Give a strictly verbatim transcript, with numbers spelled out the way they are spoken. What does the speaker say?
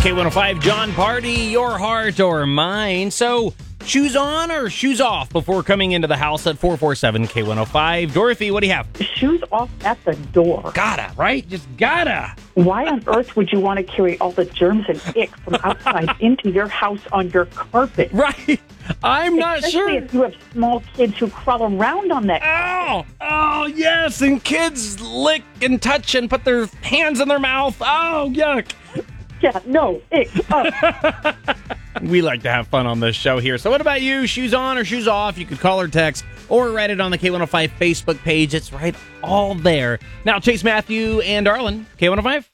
K one oh five, John Party, your heart or mine. So, shoes on or shoes off before coming into the house at four four seven K one oh five. Dorothy, what do you have? Shoes off at the door. Gotta, right? Just gotta. Why on earth would you want to carry all the germs and ick from outside into your house on your carpet? Right. I'm not Especially sure. if you have small kids who crawl around on that. Oh, oh, yes. And kids lick and touch and put their hands in their mouth. Oh, yuck. Yeah, no, ick. Uh, We like to have fun on this show here. So what about you? Shoes on or shoes off? You could call or text or write it on the K one oh five Facebook page. It's right all there. Now, Chase Matthew and Arlen, K one oh five.